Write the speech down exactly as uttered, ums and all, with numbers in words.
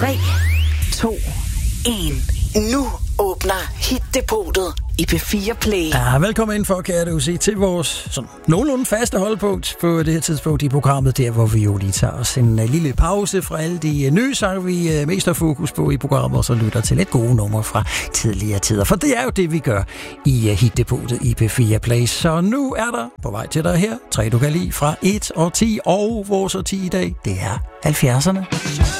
tre, to, en. Nu åbner Hit-depotet i P fire Play. Ja, velkommen ind for, kan du sige, til vores sådan, nogenlunde faste holdpunkt på det her tidspunkt i programmet, der hvor vi jo lige tager os en uh, lille pause fra alle de uh, nye sange, vi uh, mest har fokus på i programmet, og så lytter til lidt gode numre fra tidligere tider. For det er jo det, vi gør i uh, Hit-depotet i P fire Play. Så nu er der på vej til dig her tre, du kan lide fra et og ti, og vores og ti i dag, det er halvfjerdserne.